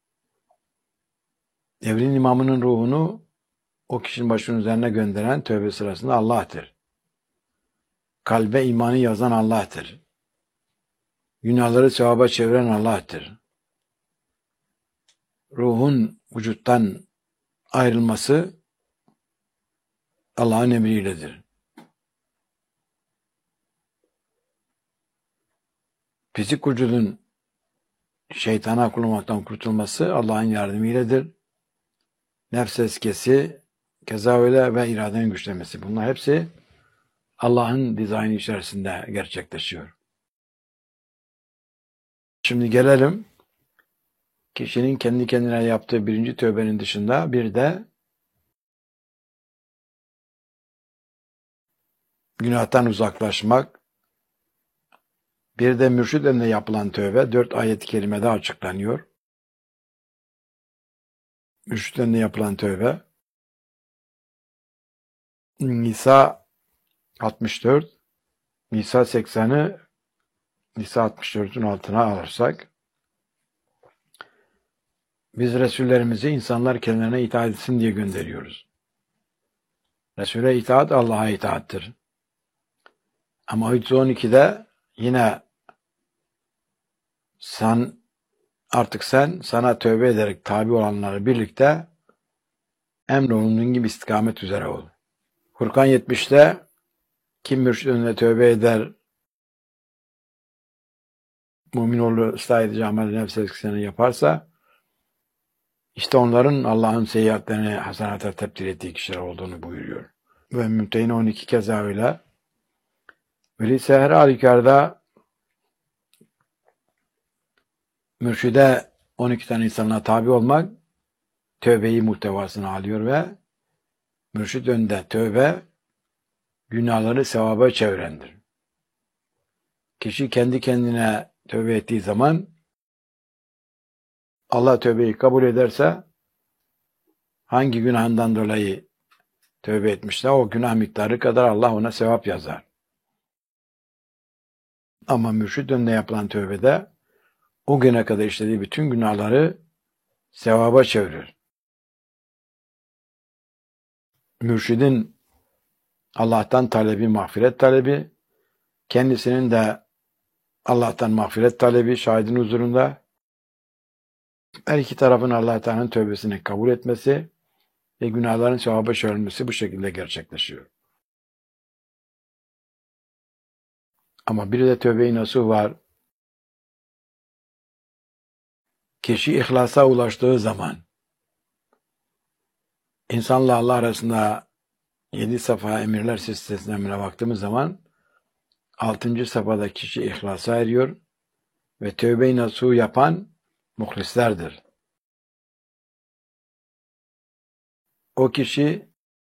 Devrin imamının ruhunu o kişinin başının üzerine gönderen tövbe sırasında Allah'tır. Kalbe imanı yazan Allah'tır. Günahları sevaba çeviren Allah'tır. Ruhun vücuttan ayrılması Allah'ın emriyledir. Fizik vücudun şeytana kullanmaktan kurtulması Allah'ın yardımıyledir. Nefs eskesi, keza öyle ve iradenin güçlenmesi. Bunlar hepsi Allah'ın dizaynı içerisinde gerçekleşiyor. Şimdi gelelim kişinin kendi kendine yaptığı birinci tövbenin dışında bir de günahtan uzaklaşmak, bir de mürşid eline yapılan tövbe 4 ayet-i kerimede açıklanıyor. Mürşid eline yapılan tövbe Nisa 64, Nisa 80'i Nisa 64'ün altına alırsak biz Resullerimizi insanlar kendilerine itaat etsin diye gönderiyoruz. Resul'e itaat Allah'a itaattir. Ama 112'de yine sen artık sen sana tövbe ederek tabi olanlarla birlikte emrolunduğun gibi istikamet üzere ol. Furkan 70'te kim mürşid önüne tövbe eder, mümin olur, ıslah edici amel nefs eskisini yaparsa, işte onların Allah'ın seyyiatlerini hasenata tebdil ettiği kişiler olduğunu buyuruyor. Ve Mümtehine 12 keza öyle. Öyleyse her halükarda mürşide 12 tane insanına tabi olmak tövbeyi muhtevasına alıyor ve mürşid önünde tövbe günahları sevaba çevirendir. Kişi kendi kendine tövbe ettiği zaman Allah tövbeyi kabul ederse hangi günahından dolayı tövbe etmişse o günah miktarı kadar Allah ona sevap yazar. Ama mürşid önünde yapılan tövbede o güne kadar işlediği bütün günahları sevaba çevirir. Mürşidin Allah'tan talebi, mağfiret talebi, kendisinin de Allah'tan mağfiret talebi şahidin huzurunda, her iki tarafın Allah Teala'nın tövbesini kabul etmesi ve günahların sevaba çevrilmesi bu şekilde gerçekleşiyor. Ama bir de tövbe-i nasuh var. Kişi ihlasa ulaştığı zaman, insanla Allah arasında 7 safa emirler sistemine baktığımız zaman 6. safhada kişi ihlasa eriyor ve tövbe-i nasuh yapan muhlislerdir. O kişi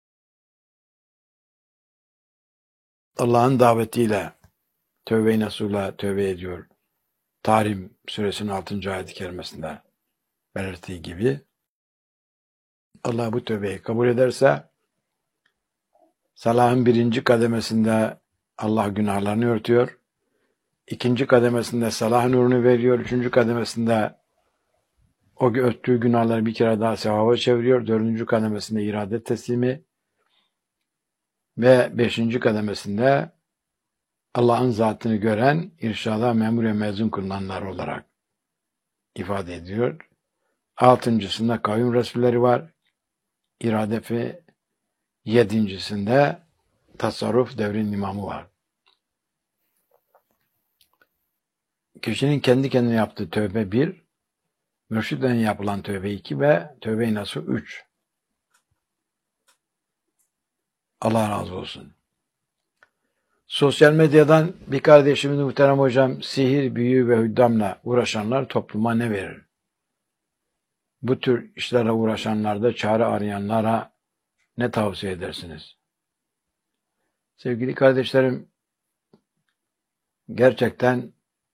Allah'ın davetiyle tövbe-i nasuhla tövbe ediyor. Tahrim suresinin 6. ayet-i kerimesinde belirttiği gibi Allah bu tövbeyi kabul ederse salahın 1. kademesinde Allah günahlarını örtüyor. 2. kademesinde salah nurunu veriyor. 3. kademesinde o örttüğü günahları bir kere daha sevaba çeviriyor. 4. kademesinde irade teslimi ve 5. kademesinde Allah'ın zatını gören, irşada memur ve mezun kılınanlar olarak ifade ediyor. 6.sında kavim resulleri var. İrade ve 7.sinde tasarruf devrin imamı var. Kişinin kendi kendine yaptığı tövbe 1, mürşiden yapılan tövbe 2 ve tövbe-i nasuh 3. Allah razı olsun. Sosyal medyadan bir kardeşimiz muhterem hocam, sihir, büyü ve hüddamla uğraşanlar topluma ne verir? Bu tür işlerle uğraşanlarda çare arayanlara ne tavsiye edersiniz? Sevgili kardeşlerim, gerçekten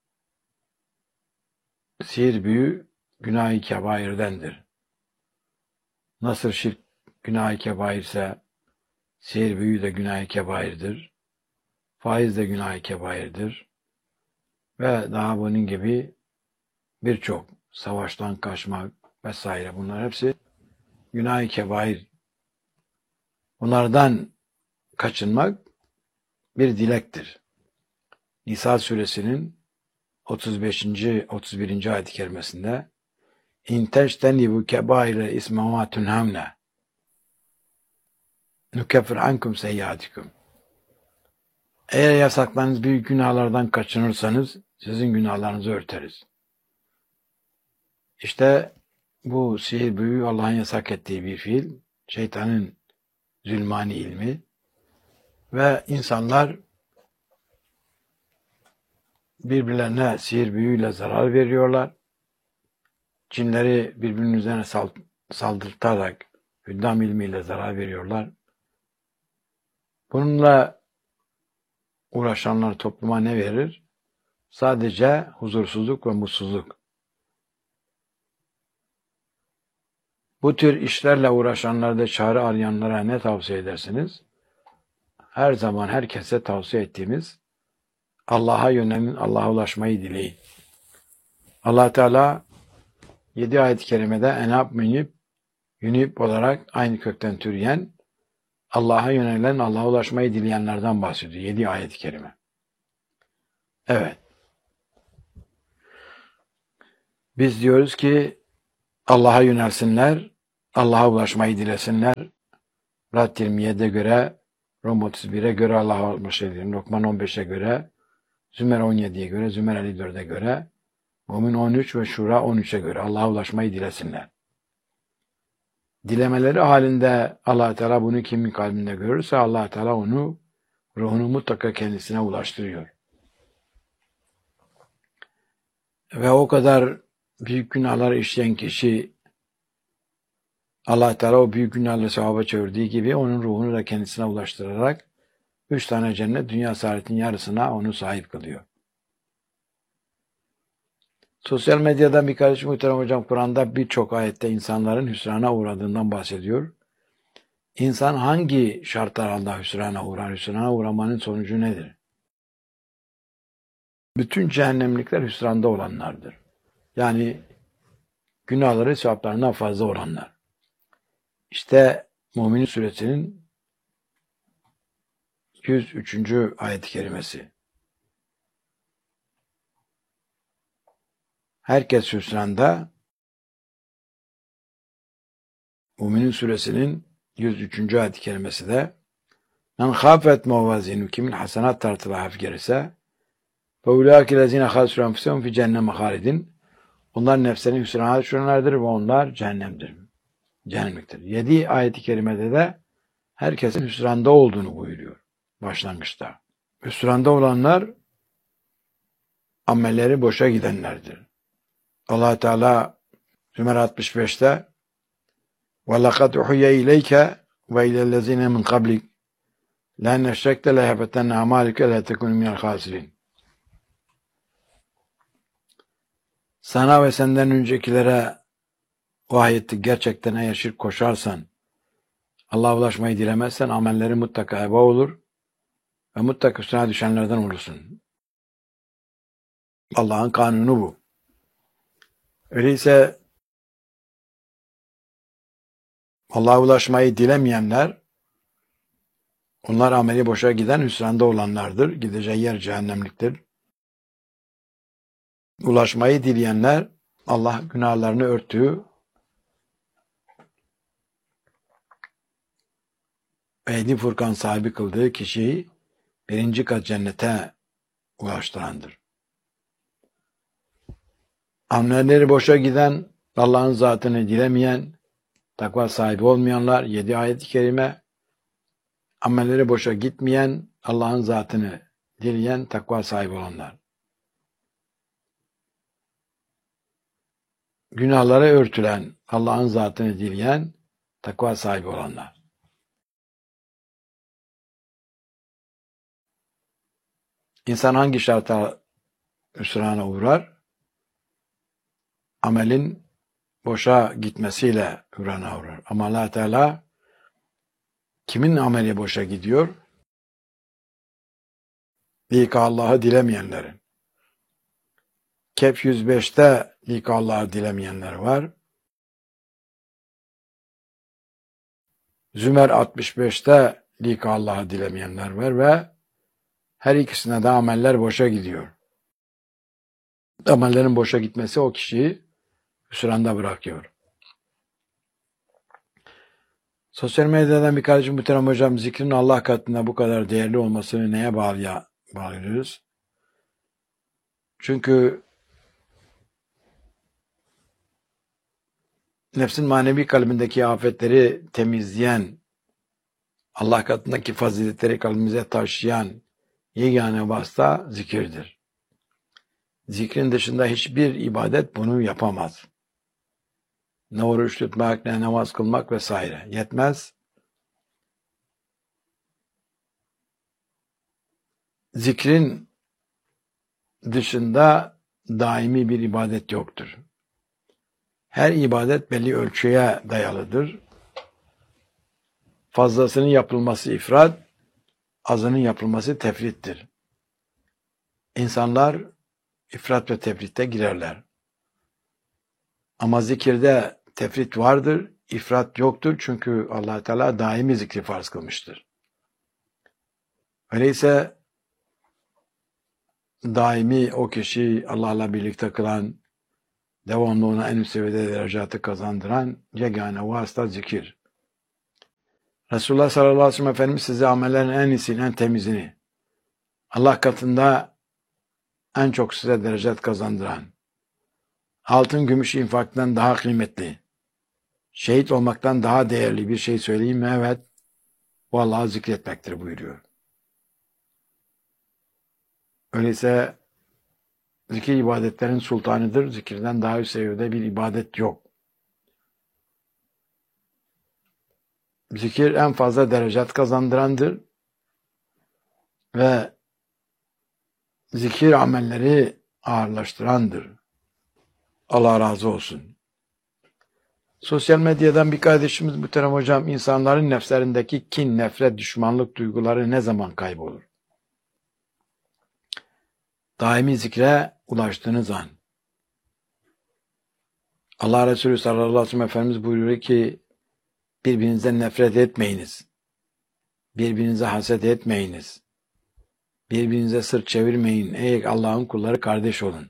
sihir, büyü günah-ı kebairdendir. Nasıl şirk günah-ı kebairse sihir, büyü de günah-ı kebairdir. Faiz de günah-ı kebairdir. Ve daha bunun gibi birçok savaştan kaçmak vesaire, bunlar hepsi günah-ı kebair. Bunlardan kaçınmak bir dilektir. Nisa suresinin 35. 31. ayet-i kerimesinde İn teştenibu kebaire ismama tunhamne nukeffir ankum seyyiatikum. Eğer yasaklarınız büyük günahlardan kaçınırsanız sizin günahlarınızı örteriz. İşte bu sihir, büyü Allah'ın yasak ettiği bir fiil, şeytanın zulmani ilmi ve insanlar birbirlerine sihir, büyüyle zarar veriyorlar. Cinleri birbirinin üzerine saldırtarak hüddam ilmiyle zarar veriyorlar. Bununla uğraşanlar topluma ne verir? Sadece huzursuzluk ve mutsuzluk. Bu tür işlerle uğraşanlarda çare arayanlara ne tavsiye edersiniz? Her zaman herkese tavsiye ettiğimiz Allah'a yönelin, Allah'a ulaşmayı dileyin. Allah Teala 7 ayet-i kerimede enab, münib olarak aynı kökten türeyen Allah'a yönelen, Allah'a ulaşmayı dileyenlerden bahsediyor. 7 ayet-i kerime. Evet. Biz diyoruz ki Allah'a yönelsinler, Allah'a ulaşmayı dilesinler. Rad 27'ye göre, Rom 31'e göre Allah'a ulaşmayı dilesinler. Lokman 15'e göre, Zümer 17'ye göre, Zümer 54'e göre, Mümin 13 ve Şura 13'e göre Allah'a ulaşmayı dilesinler. Dilemeleri halinde Allah Teala bunu kimin kalbinde görürse Allah Teala onu, ruhunu mutlaka kendisine ulaştırıyor. Ve o kadar büyük günahlar işleyen kişi Allah Teala o büyük günahları sevaba çevirdiği gibi onun ruhunu da kendisine ulaştırarak 3 tane cennet dünya saadetinin yarısına onu sahip kılıyor. Sosyal medyadan bir kardeşim muhterem hocam Kur'an'da birçok ayette insanların hüsrana uğradığından bahsediyor. İnsan hangi şartlar altında hüsrana uğrar? Hüsrana uğramanın sonucu nedir? Bütün cehennemlikler hüsranda olanlardır. Yani günahları sevaplarından fazla olanlar. İşte Mümin Suresinin 103. ayet-i kerimesi. Herkes hüsranda. Mümin Suresinin 103. ayet-i kerimesi de Men khafet mevazinu kimin hasenat tartılı hafif gelirse ve ulâki lezîne khâsû enfusehum fi cehenneme hâlidin. Onlar nefslerini hüsrana düşürenlerdir ve onlar cehennemliktir. 7 ayet-i kerimede de herkesin hüsranda olduğunu buyuruyor başlangıçta. Hüsranda olanlar amelleri boşa gidenlerdir. Allah Teala Zümer 65'te وَلَقَدْ اُحُيَّ اِلَيْكَ وَاِلَى الَّذ۪ينَ مِنْ قَبْلِكَ لَاَنَّ الشَّكْتَ لَيَحْبَتَنَّ عَمَالِكَ لَا تَكُنُ مِنَ الْخَاسِرِينَ. Sana ve senden öncekilere vahyettik. Gerçekten eğer şirk koşarsan, Allah'a ulaşmayı dilemezsen amelleri mutlaka heba olur ve mutlaka hüsrana düşenlerden olursun. Allah'ın kanunu bu. Öyleyse Allah'a ulaşmayı dilemeyenler, onlar ameli boşa giden hüsranda olanlardır. Gideceği yer cehennemliktir. Ulaşmayı dileyenler, Allah günahlarını örttüğü ehli Furkan sahibi kıldığı kişiyi birinci kat cennete ulaştırandır. Amelleri boşa giden, Allah'ın zatını dilemeyen, takva sahibi olmayanlar, 7 ayet-i kerime, amelleri boşa gitmeyen, Allah'ın zatını dileyen, takva sahibi olanlar. Günahları örtülen, Allah'ın zatını dileyen, takva sahibi olanlar. İnsan hangi şarta hüsrana uğrar? Amelin boşa gitmesiyle hüsrana uğrar. Ama Allah Teala kimin ameli boşa gidiyor? Lika Allah'ı dilemeyenlerin. Kehf 105'te lika Allah'ı dilemeyenler var. Zümer 65'te lika Allah'ı dilemeyenler var ve her ikisine de ameller boşa gidiyor. Amellerin boşa gitmesi o kişiyi hüsranda bırakıyor. Sosyal medyadan bir kardeşim muhterem hocam zikrin Allah katında bu kadar değerli olmasını neye bağlıyoruz? Çünkü nefsin manevi kalbindeki afetleri temizleyen, Allah katındaki faziletleri kalbimize taşıyan yegane vasıta zikirdir. Zikrin dışında hiçbir ibadet bunu yapamaz. Ne oruç tutmak, ne namaz kılmak vesaire. Yetmez. Zikrin dışında daimi bir ibadet yoktur. Her ibadet belli ölçüye dayalıdır. Fazlasının yapılması ifrat, azının yapılması tefrittir. İnsanlar ifrat ve tefritte girerler. Ama zikirde tefrit vardır, ifrat yoktur. Çünkü Allah Teala daimi zikri farz kılmıştır. Öyleyse daimi o kişi Allah'la birlikte kılan, devamlı ona en üst seviyede derecatı kazandıran yegane vasıta zikir. Resulullah sallallahu aleyhi ve sellem Efendimiz size amellerin en iyisini, en temizini, Allah katında en çok size derecat kazandıran, altın gümüş infaktan daha kıymetli, şehit olmaktan daha değerli bir şey söyleyeyim mi? Evet. O Allah'ı zikretmektir buyuruyor. Öyleyse zikir ibadetlerin sultanıdır. Zikirden daha üst seviyede bir ibadet yok. Zikir en fazla derecat kazandırandır ve zikir amelleri ağırlaştırandır. Allah razı olsun. Sosyal medyadan bir kardeşimiz muhterem hocam, insanların nefslerindeki kin, nefret, düşmanlık duyguları ne zaman kaybolur? Daimi zikre ulaştığınız an. Allah Resulü sallallahu aleyhi ve sellem Efendimiz buyuruyor ki birbirinizden nefret etmeyiniz. Birbirinize haset etmeyiniz. Birbirinize sırt çevirmeyin. Ey Allah'ın kulları, kardeş olun.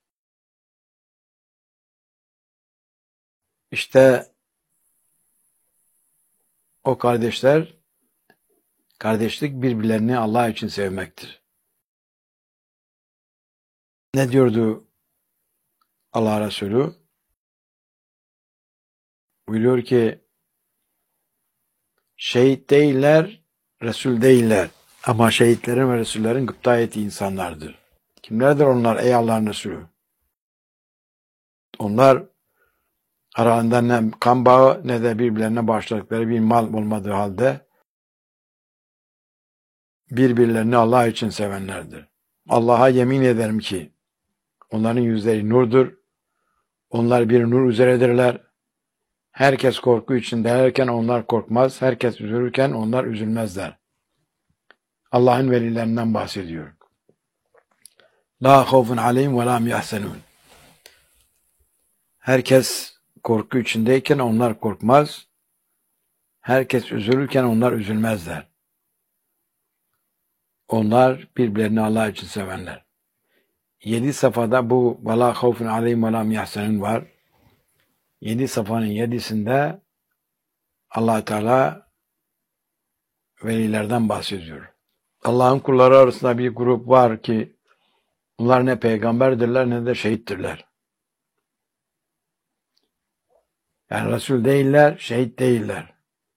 İşte o kardeşler, kardeşlik birbirlerini Allah için sevmektir. Ne diyordu Allah Resulü? Buyuruyor ki şehit değiller, Resul değiller. Ama şehitlerin ve Resullerin gıpta ettiği insanlardır. Kimlerdir onlar ey Allah'ın Resulü? Onlar aralarında ne kan bağı ne de birbirlerine bağışladıkları bir mal olmadığı halde birbirlerini Allah için sevenlerdir. Allah'a yemin ederim ki onların yüzleri nurdur. Onlar bir nur üzeredirler. Herkes korku içinde derken onlar korkmaz. Herkes üzülürken onlar üzülmezler. Allah'ın velilerinden bahsediyor. La havfun aleyhim ve la hum yahzenun. Herkes korku içindeyken onlar korkmaz. Herkes üzülürken onlar üzülmezler. Onlar birbirlerini Allah için sevenler. 7 safhada bu ve la havfun aleyhim ve la hum yahzenun var. 7 safhanın 7'sinde Allah Teala velilerden bahsediyor. Allah'ın kulları arasında bir grup var ki bunlar ne peygamberdirler ne de şehittirler. Yani Resul değiller, şehit değiller.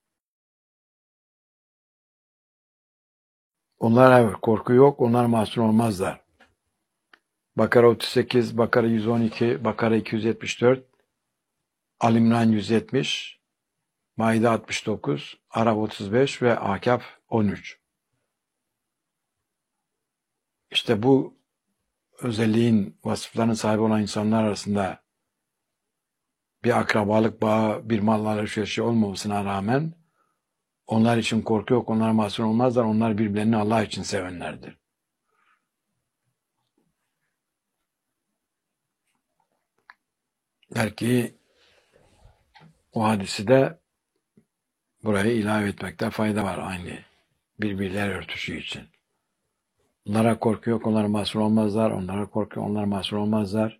Onlar evet, korku yok, onlar mahzun olmazlar. Bakara 38, Bakara 112, Bakara 274, Al-İmran 170, Maide 69, Araf 35 ve Akaf 13. İşte bu özelliğin, vasıflarının sahibi olan insanlar arasında bir akrabalık bağı, bir mal alışverişi olmamasına rağmen onlar için korku yok, onlar mahzun olmazlar, onlar birbirlerini Allah için sevenlerdir. Belki o hadisi de buraya ilave etmekte fayda var aynı birbirleri örtüşü için. Onlara korku yok, onlar mahzun olmazlar, onlara korku, onlar mahzun olmazlar.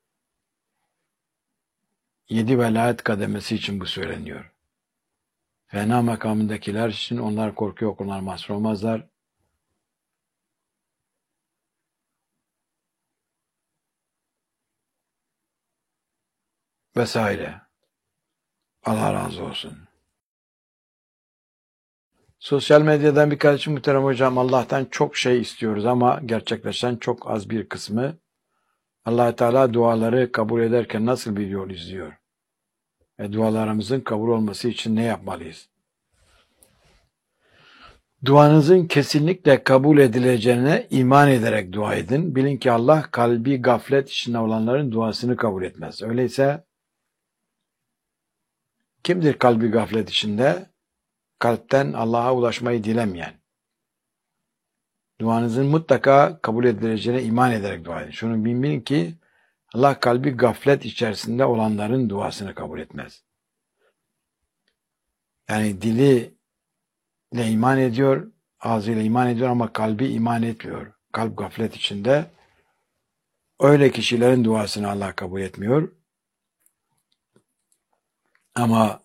7 velayet kademesi için bu söyleniyor. Fena makamındakiler için onlar korku yok, onlar mahzun olmazlar. Vesaire. Allah razı olsun. Sosyal medyadan bir kardeşim muhterem hocam, Allah'tan çok şey istiyoruz ama gerçekleşen çok az bir kısmı. Allah Teala duaları kabul ederken nasıl bir yol izliyor? Ve dualarımızın kabul olması için ne yapmalıyız? Duanızın kesinlikle kabul edileceğine iman ederek dua edin. Bilin ki Allah kalbi gaflet içinde olanların duasını kabul etmez. Öyleyse kimdir kalbi gaflet içinde? Kalpten Allah'a ulaşmayı dilemeyen. Duanızın mutlaka kabul edileceğine iman ederek dua edin. Şunu bilin ki Allah kalbi gaflet içerisinde olanların duasını kabul etmez. Yani diliyle iman ediyor, ağzıyla iman ediyor ama kalbi iman etmiyor. Kalp gaflet içinde. Öyle kişilerin duasını Allah kabul etmiyor. Ama